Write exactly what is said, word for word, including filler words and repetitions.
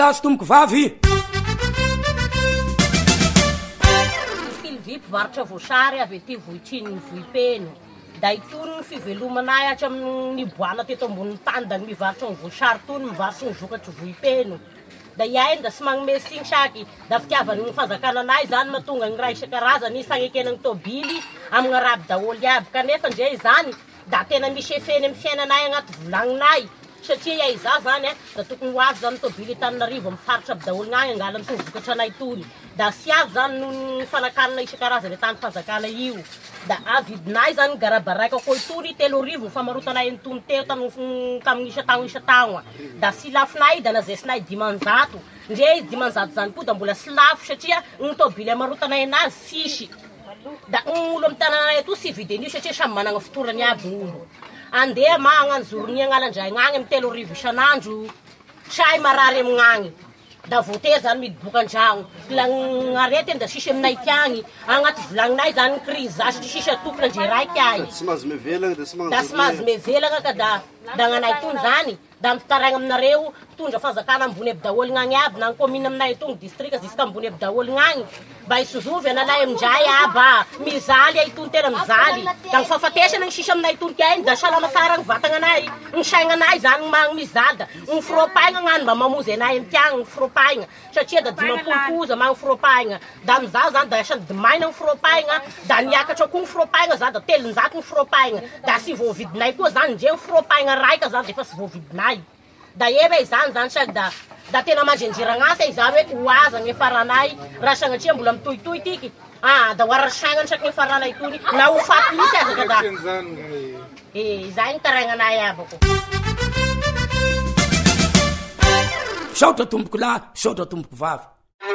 Tasy tomboko vavy. Filivy mpivarotra voasary avy aty Vohitriny ny Vohipeno. Da itony ny fivelomanay atra amin'ny boana teto ambonin'ny tany da mivarotra ny voasary tony mivarotra ny vokatry Vohipeno. Da iainy da sy magnome signy saky da fitiavany ny fanjakananay zany mahatonga ny raha isan-karazany isagnekenany tôbily amin'ny araby daholy aby kanefa ndre zany da tena misy efeny amin'ny fiainanay agnaty volagninay satria ia iza zany eh, da tokony ho avy zany tôbily Tananarivo amin'ny faritra aby daholy gnagny angalany tony vokatra anay tony da sy avy zany ny fanakanana isan-karazany tany fanjakana io da avidinay zany garabaraika koa itony telo arivo famarotanay antony teo tamin'ny isa-tagno isa-tagno da sy lafinay da nazesinay dimanjato ndre izy dimanjato zany koa da mbola sy lafo satria ny tôbily amarotanay anazy sisy da olo amin'ny tananay ato sy vidin'io satria samy managna fotorany aby olo andeha ma agnano zorony agnalandray gnagny amin'ny telo arivo isan'andro say marary amignagny da voatery zany midoboka an-dragno arety da sisy aminay tiagny agnaty volagninay zany ny crise za satria sisy atokona ndre raiky ay Tsy mahazo mevelagna da sy magnano da sy mahazo mevelagna ka da da gnanay tony zany da mitaraigna aminareo tondra fanjakana ambony aby daholy gnagny aby na ny commune aminay tony district ziska ambony aby daholy gnagny mba isozovy analay amindray aba mizaly ay tony tena mizaly da ny fahafatesana ny sisy aminay tony tiainy da salama sara ny vatagnanay ny saignanay zany magny mizaly da ny firopaigna gnany mba mamozy anay amin'ny tiagny ny firopaigna satria da dimampolopoza magny firopaigna da miza zany da asany dimaina ny firopaigna da niakatra koa ny firopaigna za da telonjato ny firopaigna da sy voavidinay koa zany ndre ny firopaigna raika zany de efa sy voavidinay da eva izany zany saky da da tena mandrenjeragnasa izany hoe oaza ny faranay raha sagnatria mbola mitohitohy tiky ah da hoarasagnany saky ny faranay tony na ho faty misy aza da eh izay ny taraignanay abako saotra tomboko lahy saotra tomboko vavy